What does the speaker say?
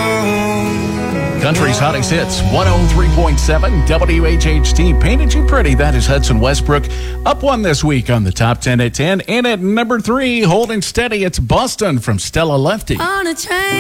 Country's hottest hits, 103.7 WHHT. Painted You Pretty. That is Hudson Westbrook. Up one this week on the Top 10 at 10. And at number 3, holding steady, it's Boston from Stella Lefty. On a train.